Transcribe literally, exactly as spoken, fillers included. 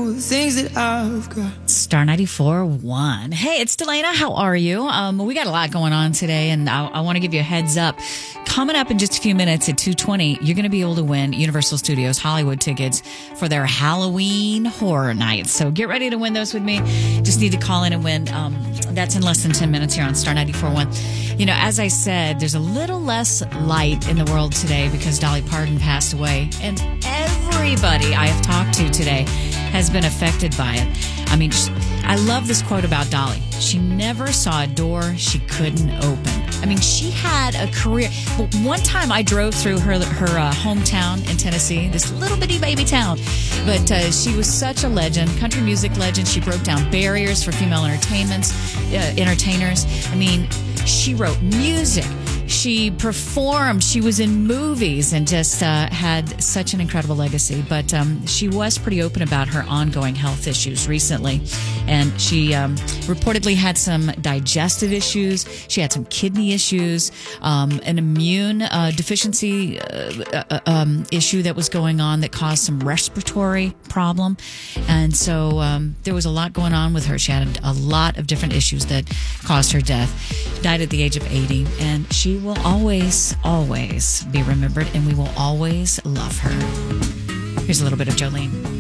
all the things that I've got. Star ninety-four one. Hey, it's Delana. How are you? Um, we got a lot going on today, and I, I want to give you a heads up. Coming up in just a few minutes at two twenty, you're going to be able to win Universal Studios Hollywood tickets for their Halloween Horror Nights. So get ready to win those with me. Just need to call in and win. Um, that's in less than ten minutes here on Star ninety-four one. You know, as I said, there's a little less light in the world today because Dolly Parton passed away, and everybody I have talked to today has been affected by it. I mean, I love this quote about Dolly. She never saw a door she couldn't open. I mean, she had a career. But one time I drove through her her uh, hometown in Tennessee, this little bitty baby town. But uh, she was such a legend, country music legend. She broke down barriers for female entertainments, uh, entertainers. I mean, she wrote music. She performed. She was in movies and just uh, had such an incredible legacy. But um, she was pretty open about her ongoing health issues recently. And she um, reportedly had some digestive issues. She had some kidney issues, um, an immune uh, deficiency uh, uh, um, issue that was going on that caused some respiratory problem. And so um, there was a lot going on with her. She had a lot of different issues that caused her death. Died at the age of eighty. And she will always, always be remembered, and we will always love her. Here's a little bit of Jolene.